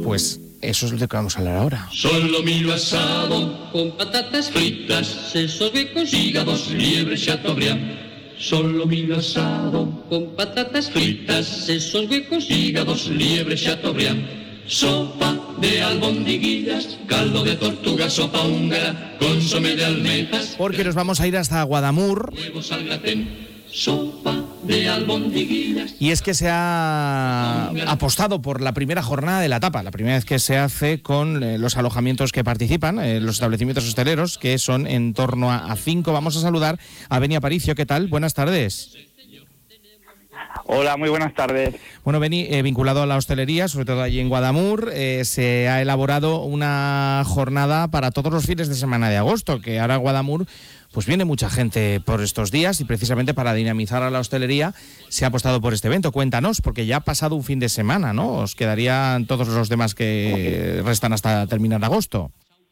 Pues eso es lo que vamos a hablar ahora. Solomillo asado con patatas fritas, sesos becos, hígados, liebre, chateaubriand. Solomillo asado con patatas fritas, sesos becos, hígados, liebre, chateaubriand. Sopa de albondiguillas, caldo de tortuga, sopa húngara, consomé de almejas. Porque nos vamos a ir hasta Guadamur. Huevos al gratén, sopa de albondiguillas. Y es que se ha apostado por la primera jornada de la tapa, la primera vez que se hace con los alojamientos que participan, los establecimientos hosteleros, que son en torno a 5. Vamos a saludar a Beni Aparicio. ¿Qué tal? Buenas tardes. Hola, muy buenas tardes. Bueno, Beni, vinculado a la hostelería, sobre todo allí en Guadamur, se ha elaborado una jornada para todos los fines de semana de agosto, que ahora Guadamur pues viene mucha gente por estos días y precisamente para dinamizar a la hostelería se ha apostado por este evento. Cuéntanos, porque ya ha pasado un fin de semana, ¿no? Os quedarían todos los demás que restan hasta terminar agosto.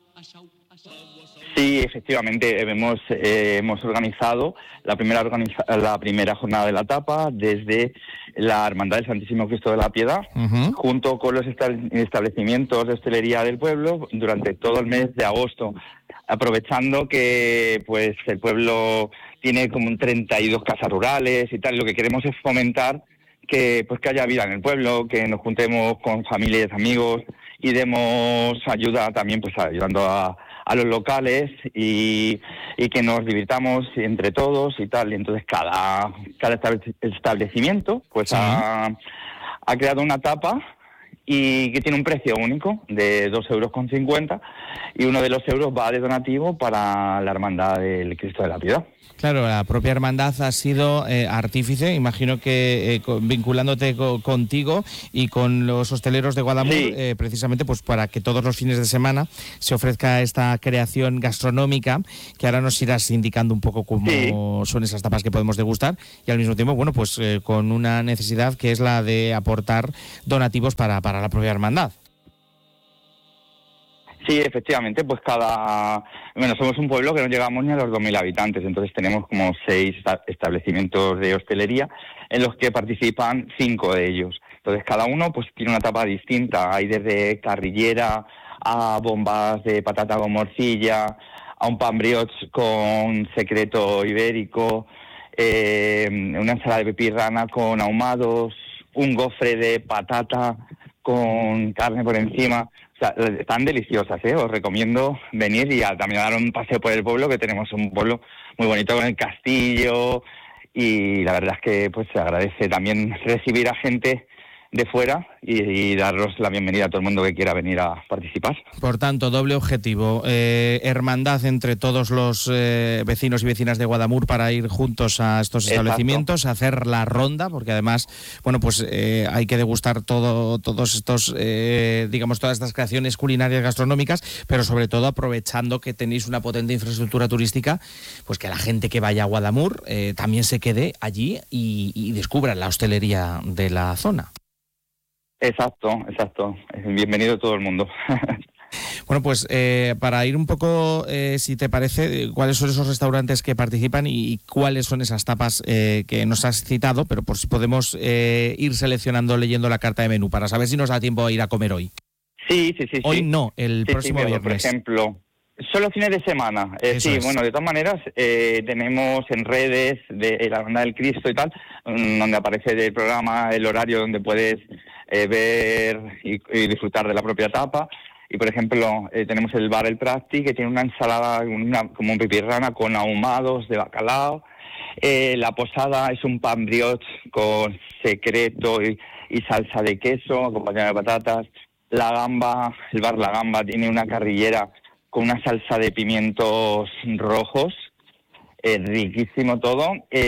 Sí, efectivamente, hemos organizado la primera jornada de la tapa desde la Hermandad del Santísimo Cristo de la Piedad, junto con los establecimientos de hostelería del pueblo durante todo el mes de agosto, aprovechando que pues el pueblo tiene como 32 casas rurales y tal. Lo que queremos es fomentar que haya vida en el pueblo, que nos juntemos con familias, amigos y demos ayuda también, pues ayudando a los locales y que nos divirtamos entre todos y tal. Y entonces cada establecimiento pues sí ha creado una tapa y que tiene un precio único de 2,50 €, y uno de los euros va de donativo para la Hermandad del Cristo de la Piedad. Claro, la propia hermandad ha sido artífice, imagino que vinculándote contigo y con los hosteleros de Guadamur, sí, precisamente pues para que todos los fines de semana se ofrezca esta creación gastronómica, que ahora nos irás indicando un poco cómo sí son esas tapas que podemos degustar, y al mismo tiempo, bueno, pues con una necesidad que es la de aportar donativos para la propia hermandad. Sí, efectivamente, pues somos un pueblo que no llegamos ni a los 2.000 habitantes, entonces tenemos como 6 establecimientos de hostelería en los que participan 5 de ellos. Entonces cada uno pues tiene una tapa distinta, hay desde carrillera a bombas de patata con morcilla, a un pan brioche con secreto ibérico, una ensalada de pepirrana con ahumados, un gofre de patata con carne por encima. O sea, están deliciosas, Os recomiendo venir y también a dar un paseo por el pueblo, que tenemos un pueblo muy bonito con el castillo, y la verdad es que pues se agradece también recibir a gente de fuera y daros la bienvenida a todo el mundo que quiera venir a participar. Por tanto, doble objetivo, hermandad entre todos los vecinos y vecinas de Guadamur para ir juntos a estos establecimientos, hacer la ronda, porque además, bueno, pues hay que degustar todos estos, todas estas creaciones culinarias gastronómicas, pero sobre todo aprovechando que tenéis una potente infraestructura turística, pues que la gente que vaya a Guadamur también se quede allí y descubra la hostelería de la zona. Exacto. Bienvenido todo el mundo. Bueno, pues para ir un poco, si te parece, cuáles son esos restaurantes que participan y cuáles son esas tapas que nos has citado, pero por si podemos ir seleccionando leyendo la carta de menú para saber si nos da tiempo a ir a comer hoy. Sí. Hoy no, el próximo viernes. Por ejemplo, solo fines de semana. Bueno, de todas maneras, tenemos en redes de la Hermandad del Cristo y tal, donde aparece el programa, el horario donde puedes ver y disfrutar de la propia tapa. Y, por ejemplo, tenemos el bar El Practi, que tiene una ensalada como un pipirrana con ahumados de bacalao. La posada es un pan brioche con secreto y salsa de queso, acompañado de patatas. La Gamba, el bar La Gamba, tiene una carrillera con una salsa de pimientos rojos. Riquísimo todo.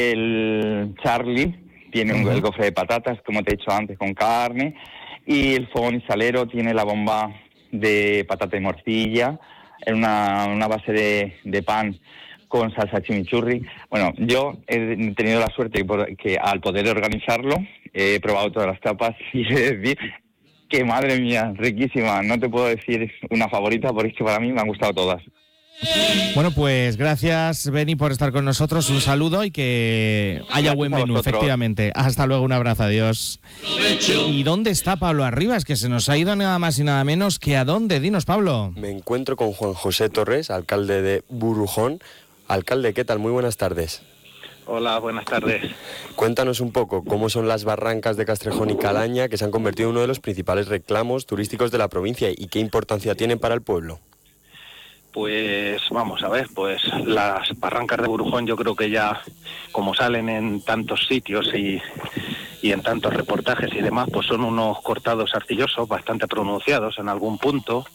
El Charlie tiene el gofre de patatas, como te he dicho antes, con carne. Y el Fogón y Salero tiene la bomba de patata y morcilla, en una base de pan con salsa chimichurri. Bueno, yo he tenido la suerte que al poder organizarlo, he probado todas las tapas y he de decir que, madre mía, riquísima. No te puedo decir una favorita, porque es que para mí me han gustado todas. Bueno, pues gracias, Beni, por estar con nosotros. Un saludo y que haya buen menú, efectivamente. Hasta luego, un abrazo, adiós. ¿Y dónde está Pablo Arribas? Que se nos ha ido nada más y nada menos que a dónde. Dinos, Pablo. Me encuentro con Juan José Torres, alcalde de Burujón. Alcalde, ¿qué tal? Muy buenas tardes. Hola, buenas tardes. Cuéntanos un poco cómo son las barrancas de Castrejón y Calaña, que se han convertido en uno de los principales reclamos turísticos de la provincia, y qué importancia tienen para el pueblo. Pues vamos a ver, pues las barrancas de Burujón yo creo que ya, como salen en tantos sitios y en tantos reportajes y demás, pues son unos cortados arcillosos bastante pronunciados en algún punto,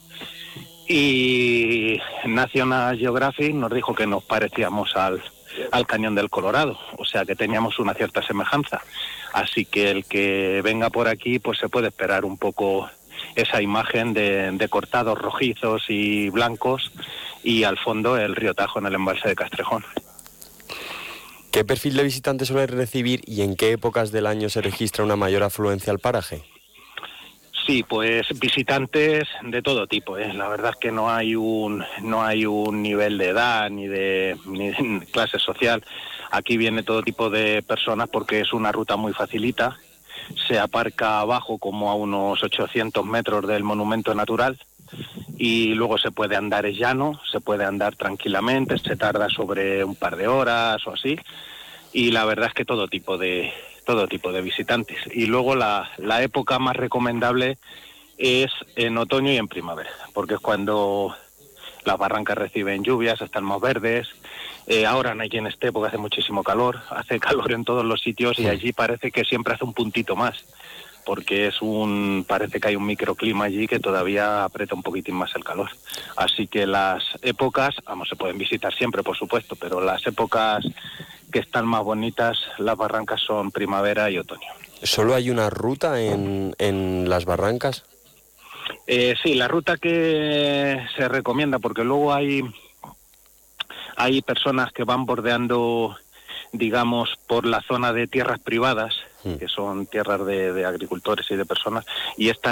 y National Geographic nos dijo que nos parecíamos al Cañón del Colorado, o sea que teníamos una cierta semejanza, así que el que venga por aquí pues se puede esperar un poco esa imagen de cortados rojizos y blancos, y al fondo el río Tajo en el embalse de Castrejón. ¿Qué perfil de visitantes suele recibir y en qué épocas del año se registra una mayor afluencia al paraje? Sí, pues visitantes de todo tipo, ¿eh? La verdad es que no hay un nivel de edad ni de clase social. Aquí viene todo tipo de personas porque es una ruta muy facilita. Se aparca abajo como a unos 800 metros del monumento natural y luego se puede andar en llano, se puede andar tranquilamente, se tarda sobre un par de horas o así, y la verdad es que todo tipo de visitantes. Y luego la época más recomendable es en otoño y en primavera, porque es cuando las barrancas reciben lluvias, están más verdes. Ahora no hay quien esté porque hace muchísimo calor, hace calor en todos los sitios y allí parece que siempre hace un puntito más, porque parece que hay un microclima allí que todavía aprieta un poquitín más el calor. Así que las épocas, se pueden visitar siempre, por supuesto, pero las épocas que están más bonitas, las barrancas, son primavera y otoño. ¿Solo hay una ruta en las barrancas? Sí, la ruta que se recomienda, porque luego hay personas que van bordeando, digamos, por la zona de tierras privadas, que son tierras de agricultores y de personas, y esta